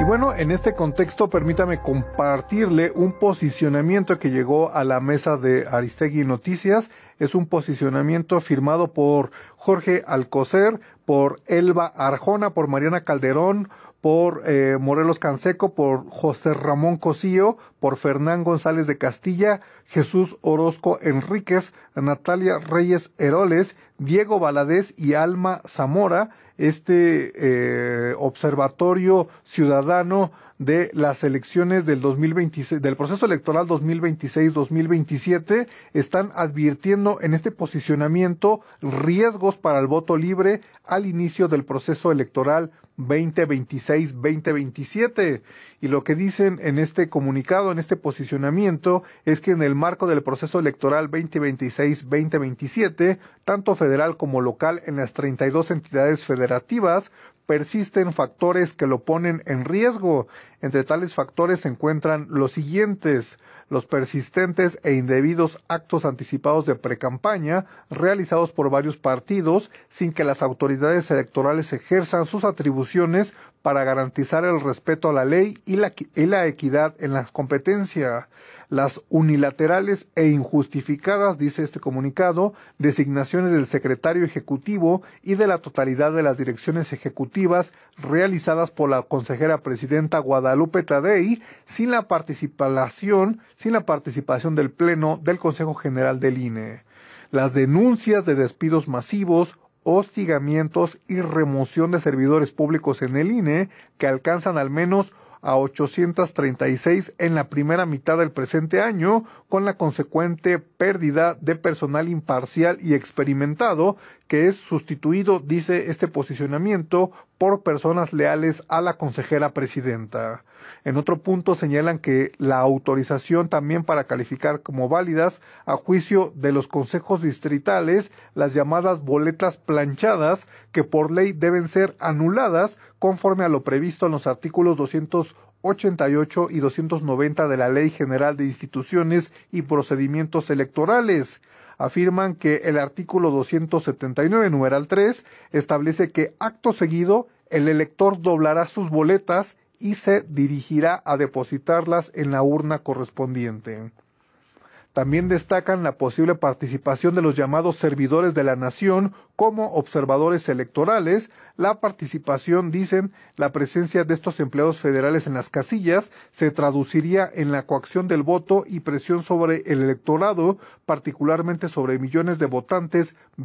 Y bueno, en este contexto permítame compartirle un posicionamiento que llegó a la mesa de Aristegui Noticias. Es un posicionamiento firmado por Jorge Alcocer, por Elba Arjona, por Mariana Calderón, por Morelos Canseco, por José Ramón Cosío, por Fernán González de Castilla, Jesús Orozco Enríquez, Natalia Reyes Heroles, Diego Valadez y Alma Zamora. Observatorio ciudadano de las elecciones del 2026, del proceso electoral 2026-2027, están advirtiendo en este posicionamiento riesgos para el voto libre al inicio del proceso electoral 2026-2027. Y lo que dicen en este comunicado, en este posicionamiento, es que en el marco del proceso electoral 2026-2027, tanto federal como local en las 32 entidades federativas, persisten factores que lo ponen en riesgo. Entre tales factores se encuentran los siguientes: los persistentes e indebidos actos anticipados de precampaña realizados por varios partidos sin que las autoridades electorales ejerzan sus atribuciones para garantizar el respeto a la ley y la equidad en la competencia. Las unilaterales e injustificadas, dice este comunicado, designaciones del secretario ejecutivo y de la totalidad de las direcciones ejecutivas realizadas por la consejera presidenta Guadalupe Tadei sin la participación del Pleno del Consejo General del INE. Las denuncias de despidos masivos, hostigamientos y remoción de servidores públicos en el INE, que alcanzan al menos a 836 en la primera mitad del presente año, con la consecuente pérdida de personal imparcial y experimentado, que es sustituido, dice este posicionamiento, por personas leales a la consejera presidenta. En otro punto señalan que la autorización también para calificar como válidas, a juicio de los consejos distritales, las llamadas boletas planchadas, que por ley deben ser anuladas conforme a lo previsto en los artículos 288 y 290 de la Ley General de Instituciones y Procedimientos Electorales. Afirman que el artículo 279, numeral 3, establece que acto seguido el elector doblará sus boletas y se dirigirá a depositarlas en la urna correspondiente. También destacan la posible participación de los llamados servidores de la nación como observadores electorales. La participación, dicen, la presencia de estos empleados federales en las casillas se traduciría en la coacción del voto y presión sobre el electorado, particularmente sobre millones de votantes